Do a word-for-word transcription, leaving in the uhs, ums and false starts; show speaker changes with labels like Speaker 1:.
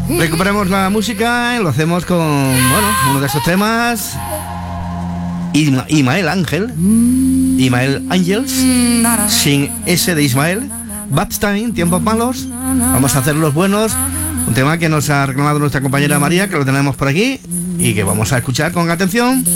Speaker 1: Recuperamos la música y lo hacemos con, bueno, uno de esos temas. Isma, Ismael Ángel. Ismael Ángels. Sin S de Ismael. Bad Time, tiempos malos. Vamos a hacer los buenos. Un tema que nos ha reclamado nuestra compañera María, que lo tenemos por aquí y que vamos a escuchar con atención.